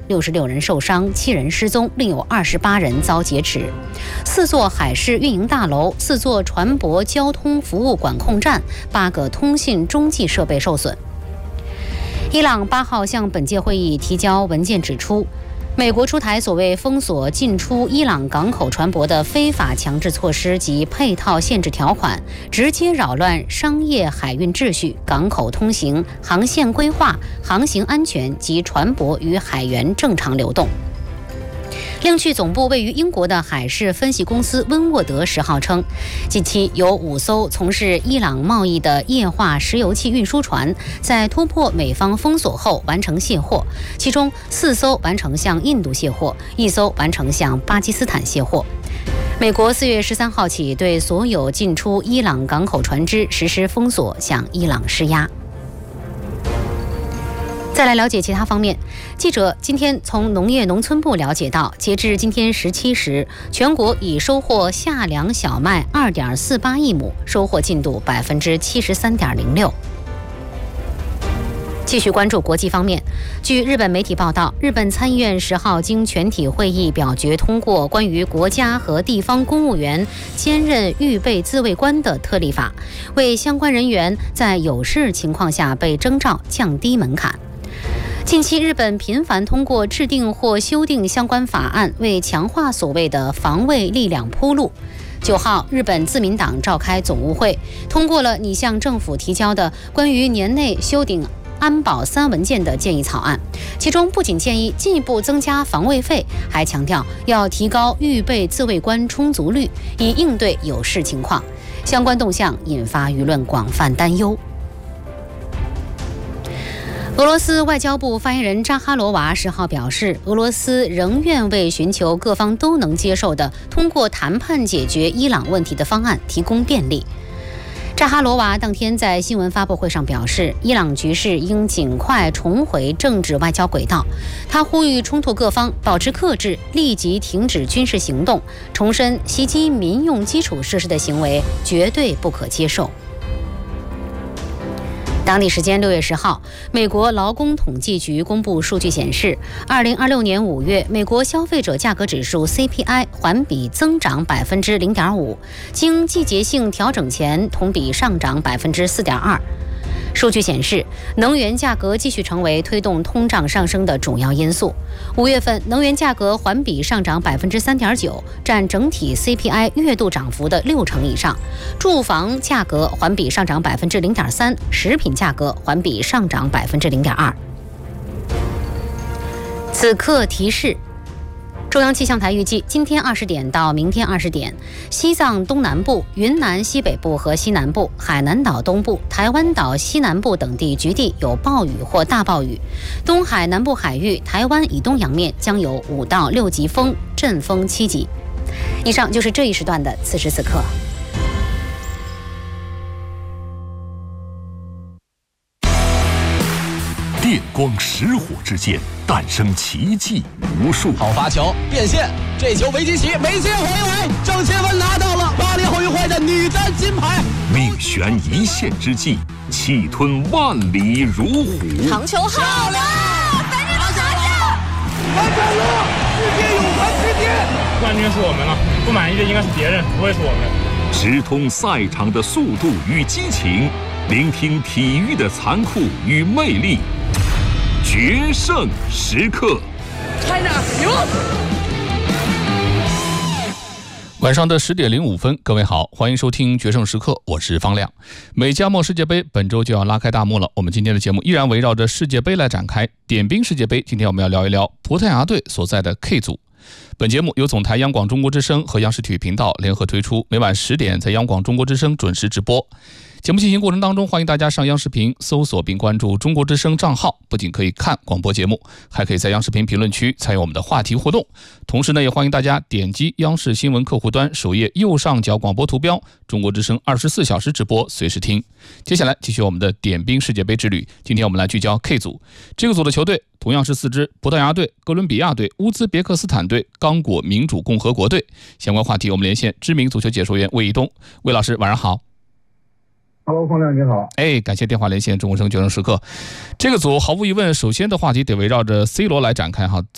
，66人受伤，7人失踪，另有28人遭劫持。4座海事运营大楼、4座船舶交通服务管控站、8个通信中继设备受损。伊朗8号向本届会议提交文件指出，美国出台所谓封锁进出伊朗港口船舶的非法强制措施及配套限制条款，直接扰乱商业海运秩序、港口通行、航线规划、航行安全及船舶与海员正常流动。另据总部位于英国的海事分析公司温沃德10号称，近期有5艘从事伊朗贸易的液化石油气运输船在突破美方封锁后完成卸货，其中4艘完成向印度卸货，1艘完成向巴基斯坦卸货。美国4月13号起对所有进出伊朗港口船只实施封锁，向伊朗施压。再来了解其他方面，记者今天从农业农村部了解到，截至今天17时，全国已收获夏粮小麦2.48亿亩，收获进度73.06%。继续关注国际方面，据日本媒体报道，日本参议院10号经全体会议表决通过关于国家和地方公务员兼任预备自卫官的特例法，为相关人员在有事情况下被征召降低门槛。近期日本频繁通过制定或修订相关法案，为强化所谓的防卫力量铺路。9号，日本自民党召开总务会，通过了拟向政府提交的关于年内修订安保3文件的建议草案，其中不仅建议进一步增加防卫费，还强调要提高预备自卫官充足率，以应对有事情况。相关动向引发舆论广泛担忧。俄罗斯外交部发言人扎哈罗娃10号表示，俄罗斯仍愿为寻求各方都能接受的通过谈判解决伊朗问题的方案提供便利。扎哈罗娃当天在新闻发布会上表示，伊朗局势应尽快重回政治外交轨道。他呼吁冲突各方保持克制，立即停止军事行动，重申袭击民用基础设施的行为绝对不可接受。当地时间6月10号，美国劳工统计局公布数据显示，2026年5月，美国消费者价格指数 CPI 环比增长0.5%，经季节性调整前同比上涨4.2%。数据显示，能源价格继续成为推动通胀上升的主要因素。5月份能源价格环比上涨3.9%，占整体 CPI 月度涨幅的60%以上。住房价格环比上涨0.3%，食品价格环比上涨0.2%。此刻提示。中央气象台预计，今天20点到明天20点，西藏东南部、云南西北部和西南部、海南岛东部、台湾岛西南部等地局地有暴雨或大暴雨，东海南部海域、台湾以东洋面将有5到6级风，阵风7级。以上就是这一时段的此时此刻。 电光石火之间诞生奇迹无数。 好发球变线，这球没进起，没接回来，郑钦文拿到了巴黎奥运会的女单金牌。 命悬一线之际，气吞万里如虎。 长球好了，反正都拿下！ 完成了，世界泳坛之巅， 冠军是我们了，不满意的应该是别人，不会是我们。 直通赛场的速度与激情，聆听体育的残酷与魅力。决胜时刻， 看着牛！ 晚上的10点05分，各位好，欢迎收听决胜时刻，我是方亮。美加墨世界杯本周就要拉开大幕了，我们今天的节目依然围绕着世界杯来展开。点兵世界杯，今天我们要聊一聊葡萄牙队所在的 K 组。本节目由总台央广中国之声和央视体育频道联合推出，每晚10点在央广中国之声准时直播。节目进行过程当中，欢迎大家上央视频搜索并关注中国之声账号，不仅可以看广播节目，还可以在央视频评论区参与我们的话题互动。同时呢，也欢迎大家点击央视新闻客户端首页右上角广播图标，中国之声24小时直播，随时听。接下来继续我们的点兵世界杯之旅，今天我们来聚焦 K 组。这个组的球队同样是4支：葡萄牙队、哥伦比亚队、乌兹别克斯坦队、刚果民主共和国队。相关话题我们连线知名足球解说员魏一东。魏老师晚上好。 Hello， 方亮你好。 感谢电话连线中国生决胜时刻。这个组毫无疑问，首先的话题得围绕着 C 罗来展开哈。